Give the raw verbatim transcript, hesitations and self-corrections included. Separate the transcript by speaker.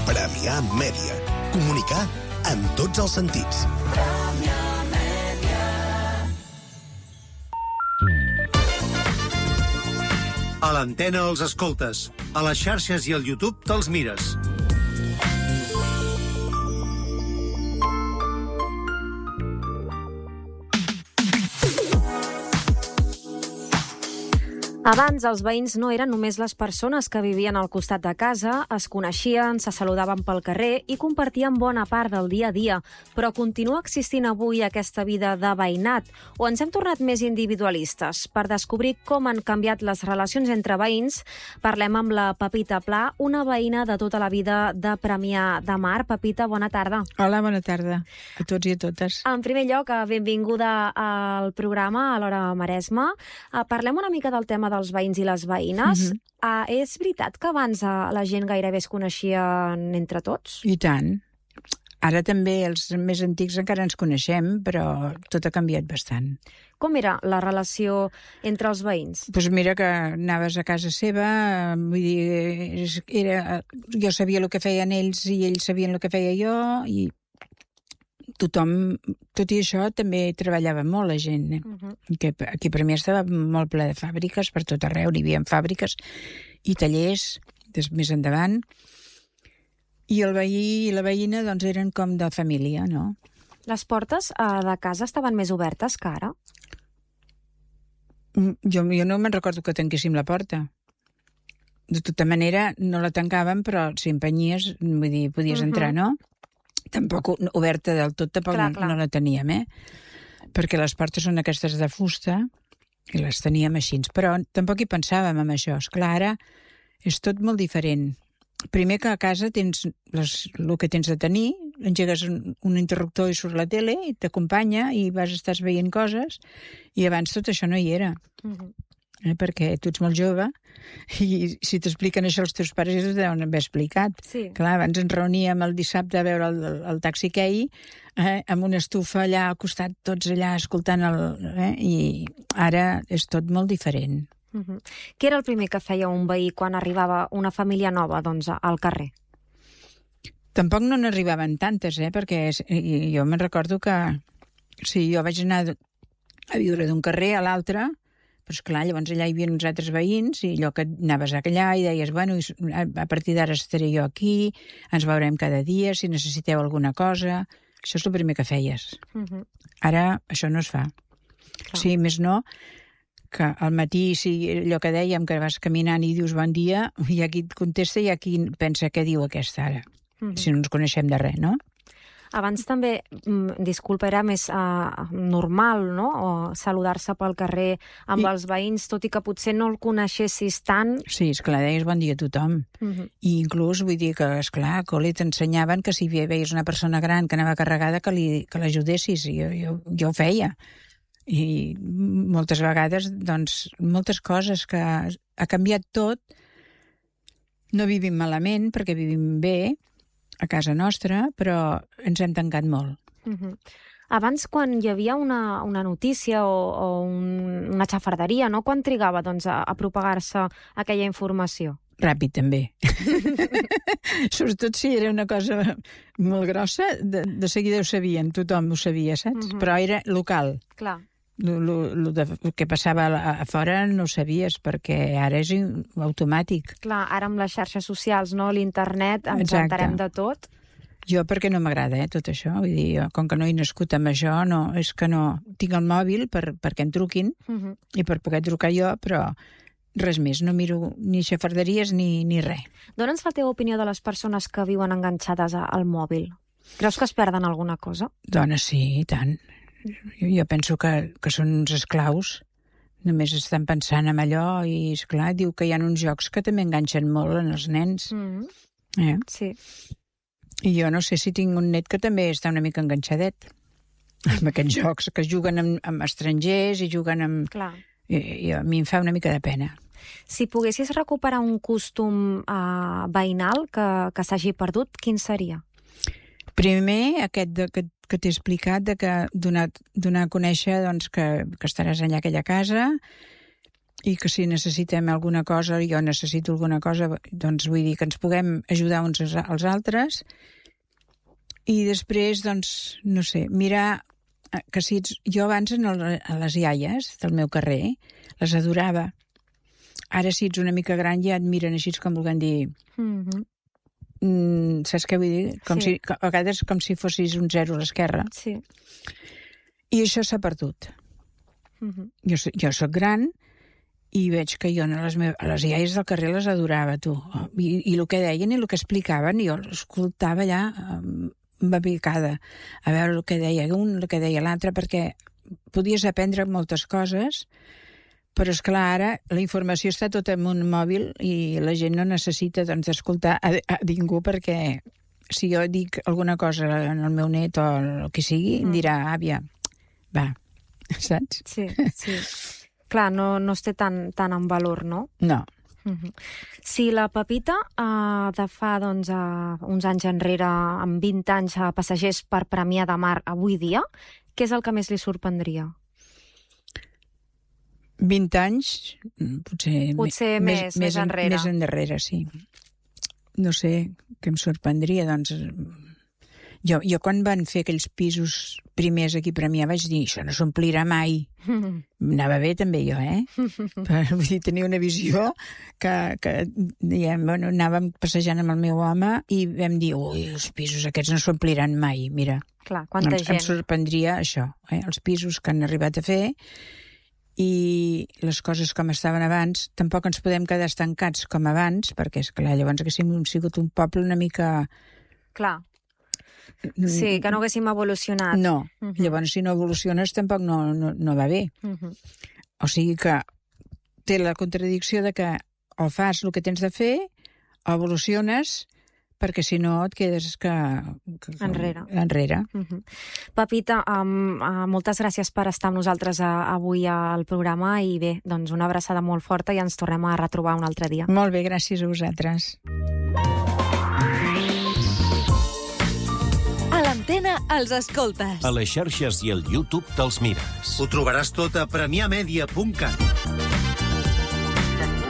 Speaker 1: Premià Mèdia. Comunicar en tots els sentits.
Speaker 2: A l'antena els escoltes, a les xarxes i al YouTube te'ls mires.
Speaker 3: Abans, els veïns no eren només les persones que vivien al costat de casa, es coneixien, se saludaven pel carrer i compartien bona part del dia a dia. Però continua existint avui aquesta vida de veïnat o ens hem tornat més individualistes? Per descobrir com han canviat les relacions entre veïns, parlem amb la Pepita Pla, una veïna de tota la vida de Premià de Mar. Pepita, bona tarda.
Speaker 4: Hola, bona tarda a tots i a totes.
Speaker 3: En primer lloc, benvinguda al programa a l'Hora Maresme. Parlem una mica del tema de dels veïns i les veïnes. Uh-huh. uh, és veritat que abans uh, la gent gairebé es coneixien entre tots?
Speaker 4: I tant. Ara també els més antics encara ens coneixem, però tot ha canviat bastant.
Speaker 3: Com era la relació entre els veïns?
Speaker 4: Doncs pues mira que anaves a casa seva, vull dir, era, jo sabia el que feien ells i ells sabien el que feia jo, i tothom, tot i això, també treballava molt la gent. Eh? Uh-huh. Que aquí per mi estava molt ple de fàbriques, per tot arreu hi havia fàbriques i tallers, des, més endavant. I el veí i la veïna doncs, eren com de família, no?
Speaker 3: Les portes eh, de casa estaven més obertes que ara?
Speaker 4: Jo, jo no me'n recordo que tanquéssim la porta. De tota manera, no la tancàvem, però si empenyies, vull dir, podies uh-huh. entrar, no? Tampoc oberta del tot, tampoc clar, no, clar. no la teníem, eh? Perquè les portes són aquestes de fusta i les teníem així. Però tampoc hi pensàvem en això. Esclar, ara és tot molt diferent. Primer que a casa tens les, el que tens de tenir, engegues un, un interruptor i surt la tele i t'acompanya i vas, estàs veient coses, i abans tot això no hi era. Uh-huh. Eh, perquè tu ets molt jove i si t'expliquen això els teus pares ja t'ho deuen haver explicat.
Speaker 3: Sí.
Speaker 4: Clar, abans ens reuníem el dissabte a veure el, el taxi quei, eh, amb una estufa allà al costat, tots allà escoltant el... Eh, i ara és tot molt diferent.
Speaker 3: Uh-huh. Què era el primer que feia un veí quan arribava una família nova doncs, al carrer?
Speaker 4: Tampoc no n'arribaven tantes, eh, perquè jo me'n recordo que sí, jo vaig anar a viure d'un carrer a l'altre. Però esclar, llavors allà hi havia uns altres veïns i allò que anaves allà i deies, bueno, a partir d'ara estaré jo aquí, ens veurem cada dia, si necessiteu alguna cosa. Això és el primer que feies. Uh-huh. Ara això no es fa. Clar. Sí, més no, que al matí, si allò que dèiem, que vas caminant i dius bon dia, hi ha qui et contesta i hi ha qui pensa què diu aquesta ara, uh-huh. si no ens coneixem de res, no?
Speaker 3: Abans també, disculpa, era més uh, normal, no?, o saludar-se pel carrer amb I... els veïns, tot i que potser no el coneixessis tant.
Speaker 4: Sí, esclar, deies bon dia a tothom. Uh-huh. I inclús, vull dir que, esclar, a col·le t'ensenyaven que si veies una persona gran que anava carregada, que, li, que l'ajudessis. Jo, jo, jo ho feia. I moltes vegades, doncs, moltes coses que ha canviat tot. No vivim malament, perquè vivim bé, a casa nostra, però ens hem tancat molt.
Speaker 3: Uh-huh. Abans, quan hi havia una, una notícia o, o un, una xafarderia, no? Quan trigava doncs, a, a propagar-se aquella informació?
Speaker 4: Ràpid, també. Sobretot si era una cosa molt grossa, de, de seguida ho sabien, tothom ho sabia, saps? Uh-huh. Però era local.
Speaker 3: Clar.
Speaker 4: El que passava a fora no ho sabies, perquè ara és automàtic.
Speaker 3: Clar, ara amb les xarxes socials, no, l'internet, ens enterem de tot.
Speaker 4: Jo perquè no m'agrada, eh, tot això. Vull dir, jo, com que no he nascut amb això, no, és que no... Tinc el mòbil per, perquè em truquin, uh-huh. i per poder trucar jo, però res més. No miro ni xafarderies ni, ni res.
Speaker 3: Dóna'ns la teva opinió de les persones que viuen enganxades al mòbil. Creus que es perden alguna cosa?
Speaker 4: Dona, sí, i tant. Jo penso que, que són uns esclaus, només estan pensant en allò i, esclar, diu que hi ha uns jocs que també enganxen molt en els nens. Mm-hmm. Eh?
Speaker 3: Sí.
Speaker 4: I jo no sé si tinc un net que també està una mica enganxadet amb aquests jocs, que juguen amb, amb estrangers i juguen amb...
Speaker 3: Clar.
Speaker 4: I, i a mi em fa una mica de pena.
Speaker 3: Si poguessis recuperar un costum uh, veïnal que, que s'hagi perdut, quin seria?
Speaker 4: Primer, aquest de, que, que t'he explicat, de que donar, donar a conèixer doncs, que, que estaràs allà a aquella casa, i que si necessitem alguna cosa, jo necessito alguna cosa, doncs vull dir que ens puguem ajudar uns als altres. I després, doncs, no sé, mirar que si ets... Jo abans a les iaies del meu carrer les adorava. Ara, si ets una mica gran, ja et miren així com volent dir... Mm-hmm. Mm, saps què vull dir? Com sí. si, a vegades com si fossis un zero a l'esquerra.
Speaker 3: Sí.
Speaker 4: I això s'ha perdut. Mm-hmm. Jo, jo soc gran i veig que jo a les, meves, a les iaies del carrer les adorava, tu. I, i el que deien i el que explicaven, jo l'escoltava allà um, babicada, a veure el que deia un, el que deia l'altre, perquè podies aprendre moltes coses, però és clar, ara la informació està tota en un mòbil i la gent no necessita doncs, escoltar a, a ningú, perquè si jo dic alguna cosa en el meu net o el que sigui, mm. em dirà, àvia, va, saps?
Speaker 3: Sí, sí. Clar, no, no es té tan, tan en valor, no?
Speaker 4: No.
Speaker 3: Mm-hmm. Si la Pepita eh, de fa doncs, eh, uns anys enrere, amb vint anys, eh, passegés per Premià de Mar avui dia, què és el que més li sorprendria?
Speaker 4: vint anys, potser...
Speaker 3: Potser més, més, més enrere.
Speaker 4: Més endarrere, sí. No sé, què em sorprendria, doncs... Jo, jo quan van fer aquells pisos primers aquí a Premià vaig dir, això no s'omplirà mai. Mm. Anava bé també jo, eh? Però, vull dir, tenia una visió que, que diguem, bueno, anàvem passejant amb el meu home i vam dir, ui, els pisos aquests no s'ompliran mai, mira.
Speaker 3: Clar, quanta
Speaker 4: doncs,
Speaker 3: gent.
Speaker 4: Em sorprendria això, eh? Els pisos que han arribat a fer i les coses com estaven abans. Tampoc ens podem quedar estancats com abans, perquè, esclar, llavors haguéssim sigut un poble una mica...
Speaker 3: Clar. Sí, que no haguéssim evolucionat.
Speaker 4: No, uh-huh. Llavors si no evoluciones tampoc no, no, no va bé. Uh-huh. O sigui que té la contradicció de que o fas el que tens de fer o evoluciones, perquè si no et quedes que, que, que
Speaker 3: enrere.
Speaker 4: enrere.
Speaker 3: Uh-huh. Pepita, um, uh, moltes gràcies per estar amb nosaltres uh, avui al programa i bé, doncs una abraçada molt forta i ens tornem a retrobar un altre dia.
Speaker 4: Molt bé, gràcies a vosaltres.
Speaker 5: A l'antena els escoltes.
Speaker 1: A les xarxes i al YouTube te'ls mires.
Speaker 2: Ho trobaràs tot a premià media punt cat.